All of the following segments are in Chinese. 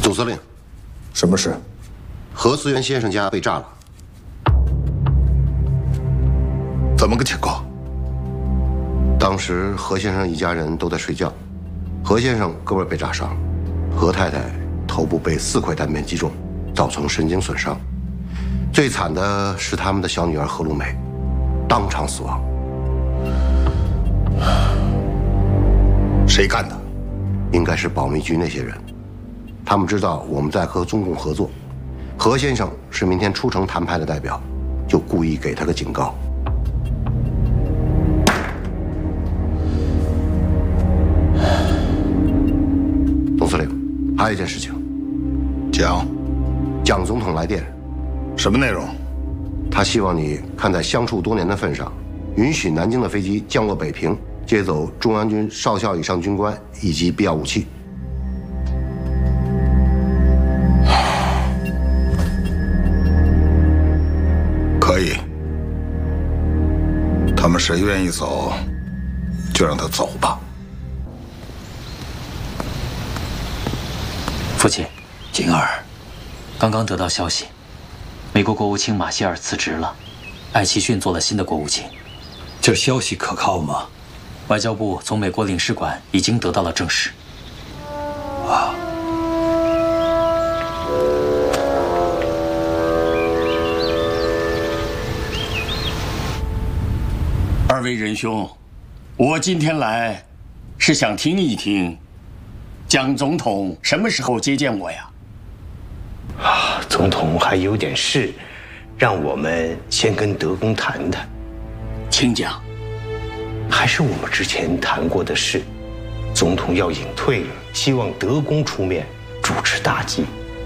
总司令， 什么事？ 何思源先生家被炸了。 怎么个情况？ 当时何先生一家人都在睡觉，何先生胳膊被炸伤，何太太头部被4块弹片击中，造成神经损伤。最惨的是他们的小女儿何露梅，当场死亡。 谁干的？ 应该是保密局那些人，他们知道我们在和中共合作，何先生是明天出城谈判的代表，就故意给他个警告。总司令，还有一件事情， 讲。 蒋总统来电， 什么内容？ 他希望你看在相处多年的份上，允许南京的飞机降落北平，接走中央军少校以上军官以及必要武器。 可以。他们谁愿意走，就让他走吧。 父亲，景儿，刚刚得到消息，美国国务卿马歇尔辞职了，艾奇逊做了新的国务卿。 这消息可靠吗？ 外交部从美国领事馆已经得到了证实。 啊。 二位仁兄，我今天来是想听一听蒋总统什么时候接见我呀？ 总统还有点事，让我们先跟德公谈谈。 请讲。 还是我们之前谈过的事，总统要隐退了，希望德公出面主持大计。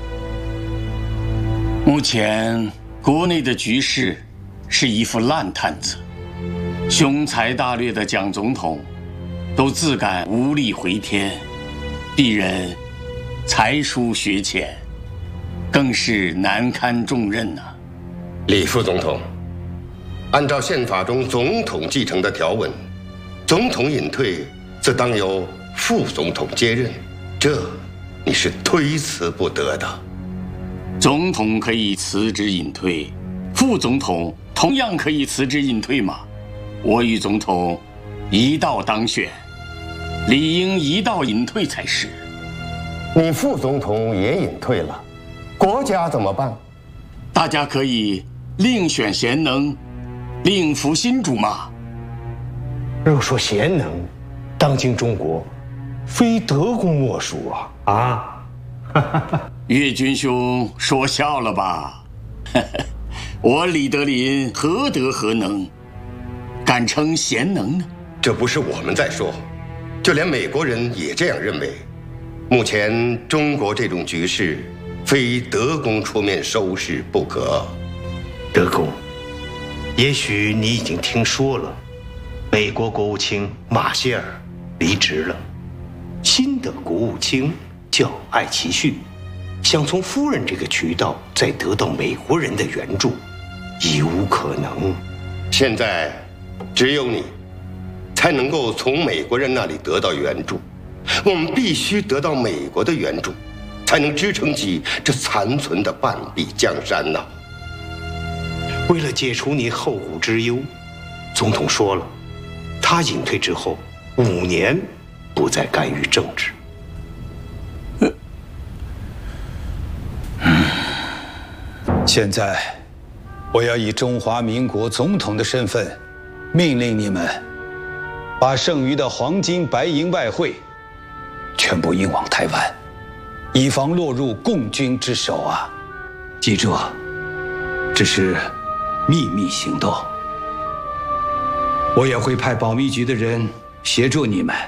目前国内的局势是一副烂摊子，雄才大略的蒋总统都自感无力回天，鄙人才疏学浅，更是难堪重任呐。 李副总统，按照宪法中总统继承的条文，总统隐退则当由副总统接任，这你是推辞不得的。 总统可以辞职隐退，副总统同样可以辞职隐退嘛。我与总统一道当选，理应一道隐退才是。 你副总统也隐退了，国家怎么办？ 大家可以另选贤能，另服新主嘛。 若说贤能，当今中国，非德公莫属啊！ 岳军兄说笑了吧？我李德林何德何能，敢称贤能呢？ 这不是我们在说，就连美国人也这样认为。目前中国这种局势，非德公出面收拾不可。 德公，也许你已经听说了，美国国务卿马歇尔离职了，新的国务卿叫艾奇逊，想从夫人这个渠道再得到美国人的援助，已无可能。 现在只有你才能够从美国人那里得到援助，我们必须得到美国的援助，才能支撑起这残存的半壁江山呐。 为了解除你后顾之忧，总统说了，他隐退之后5年不再干预政治。 现在，我要以中华民国总统的身份，命令你们，把剩余的黄金、白银、外汇，全部运往台湾，以防落入共军之手啊！记住，这是秘密行动。我也会派保密局的人协助你们。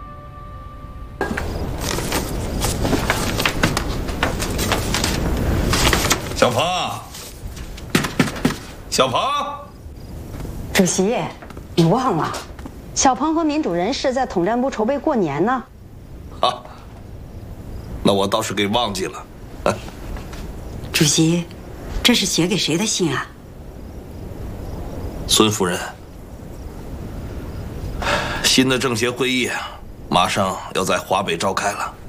小鹏，小鹏， 主席，你忘了，小鹏和民主人士在统战部筹备过年呢。 啊，那我倒是给忘记了。 主席，这是写给谁的信啊？ 孙夫人，新的政协会议马上要在华北召开了。